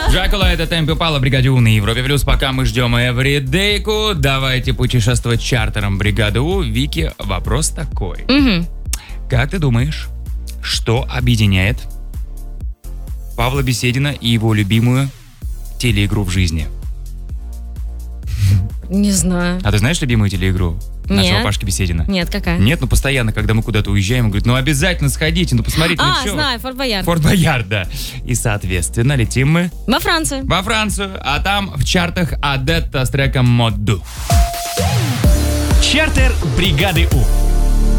Джакула, это Темпи Пала, бригаде У на Европе Плюс. Пока мы ждем эвридейку, давайте путешествовать чартером бригады У. Вики, вопрос такой. Как ты думаешь, что объединяет Павла Беседина и его любимую телеигру в жизни? Не знаю. А ты знаешь любимую телеигру нашего Нет. Пашки Беседина? Нет, какая? Нет, постоянно, когда мы куда-то уезжаем, он говорит, обязательно сходите, посмотрите. Знаю, Форт Боярд. Форт Боярд, да. И, соответственно, летим мы Во Францию. во Францию, а там в чартах Адетта с треком «Модду». Чартер бригады У.